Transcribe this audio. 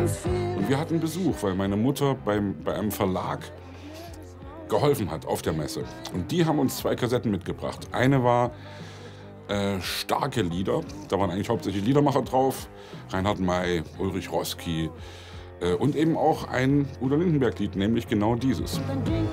Und wir hatten Besuch, weil meine Mutter bei einem Verlag geholfen hat auf der Messe. Und die haben uns 2 Kassetten mitgebracht. Eine war starke Lieder. Da waren eigentlich hauptsächlich Liedermacher drauf. Reinhard May, Ulrich Roski und eben auch ein Udo Lindenberg-Lied, nämlich genau dieses.